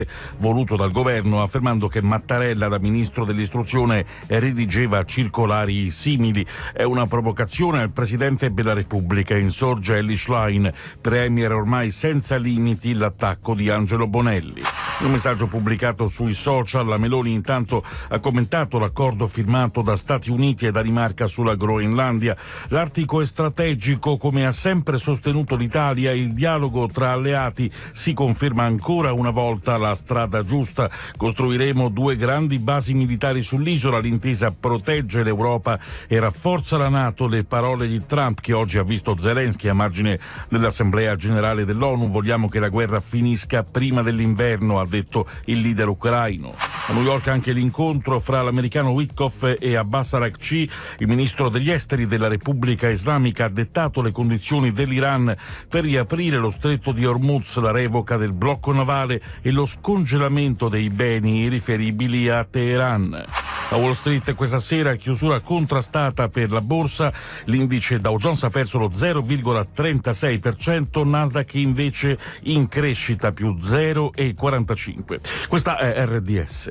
voluto dal governo, affermando che Mattarella, da ministro dell'istruzione, redigeva circolari simili. È una provocazione al Presidente della Repubblica, insorge Elly Schlein, premier ormai senza limiti, l'attacco di Angelo Bonelli. In un messaggio pubblicato sui social, la Meloni intanto ha commentato l'accordo firmato da Stati Uniti e Danimarca sulla Groenlandia. L'Artico è strategico, come ha sempre sostenuto l'Italia, il dialogo tra alleati si conferma ancora una volta la strada giusta. Costruiremo 2 grandi basi militari sull'isola, l'intesa protegge l'Europa e rafforza la NATO, le parole di Trump, che oggi ha visto Zelensky a margine dell'Assemblea Generale dell'ONU. Vogliamo che la guerra finisca prima dell'inverno, ha detto il leader ucraino. A New York anche l'incontro fra l'americano Witkoff e Abbas Araghchi. Il ministro degli esteri della Repubblica Islamica ha dettato le condizioni dell'Iran per riaprire lo stretto di Hormuz, la revoca del blocco navale e lo scongelamento dei beni riferibili a Teheran. A Wall Street questa sera chiusura contrastata per la borsa, l'indice Dow Jones ha perso lo 0,36%, Nasdaq invece in crescita più 0,45%. Questa è RDS.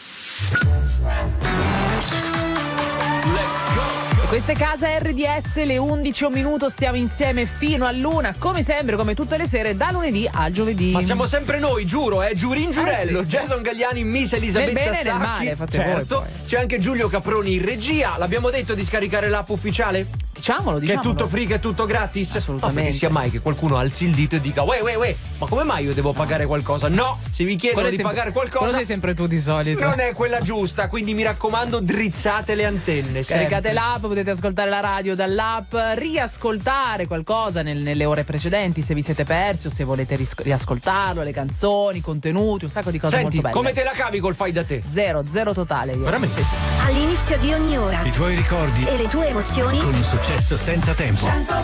Questa è casa RDS, le 11 un minuto, stiamo insieme fino all'una, come sempre, come tutte le sere, da lunedì al giovedì. Ma siamo sempre noi, giuro, Giurin Giurello, sì. Jason Gagliani, Miss Elisabetta Nel bene e Sacchi. nel male, fate certo, voi, poi. C'è anche Giulio Caproni in regia. L'abbiamo detto di scaricare l'app ufficiale? Diciamolo. Che è tutto free, che è tutto gratis? Assolutamente. Non sia mai che qualcuno alzi il dito e dica uè, ma come mai io devo pagare qualcosa? No, se vi chiedono di pagare qualcosa, quello sei sempre tu di solito. non è quella giusta, quindi mi raccomando, drizzate le antenne. Caricate sempre. l'app, potete ascoltare la radio dall'app, riascoltare qualcosa nelle ore precedenti se vi siete persi o se volete riascoltarlo, le canzoni, i contenuti, un sacco di cose. Senti, molto belle. come te la cavi col fai da te? Zero totale io. Veramente sì. All'inizio di ogni ora I tuoi ricordi e le tue emozioni con un successo senza tempo.